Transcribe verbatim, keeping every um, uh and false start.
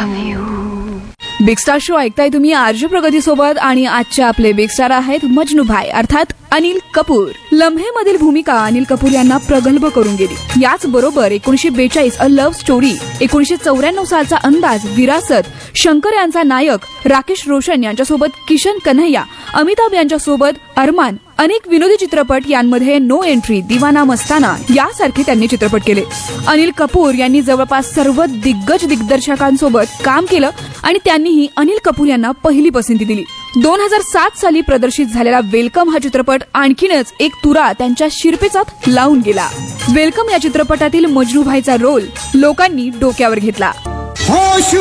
Big star show ऐकताय तुम्ही RJ प्रगती सोबत आणि आजचे आपले बिग स्टार आहेत मजनू भाई अर्थात अनिल कपूर. लम्हे मधील भूमिका अनिल कपूर यांना प्रगल्भ करून गेली. याच बरोबर एकोणीशे बेचाळीस अ लव्ह स्टोरी, एकोणीशे चौऱ्याण्णव सालचा अंदाज, विरासत, शंकर यांचा नायक, राकेश रोशन यांच्यासोबत किशन कन्हैया, अमिताभ यांच्यासोबत अरमान, अनेक विनोदी चित्रपट यांमध्ये नो एंट्री, दिवाना मस्ताना यासारखे त्यांनी चित्रपट केले. अनिल कपूर यांनी जवळपास सर्व दिग्गज दिग्दर्शकांसोबत काम केलं आणि त्यांनीही अनिल कपूर यांना पहिली पसंती दिली. दोन हजार सात साली प्रदर्शित झालेला वेलकम हा चित्रपट आणखीनच एक तुरा त्यांच्या शिरपेचात लावून गेला. वेलकम या चित्रपटातील मजनू भाईचा रोल लोकांनी डोक्यावर घेतला.